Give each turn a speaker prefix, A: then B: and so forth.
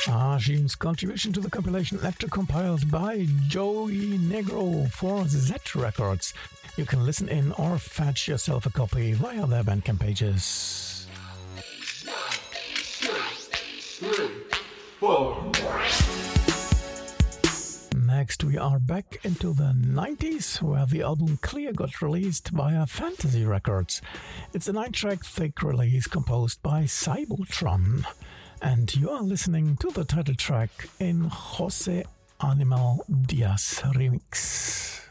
A: Arjun's contribution to the compilation electro-compiled by Joey Negro for Z Records. You can listen in or fetch yourself a copy via their Bandcamp pages.
B: 1, 2, 3, 4.
A: Next, we are back into the 90s, where the album Clear got released via Fantasy Records. It's a 9-track thick release composed by Cybotron. And you are listening to the title track in Jose Animal Diaz remix.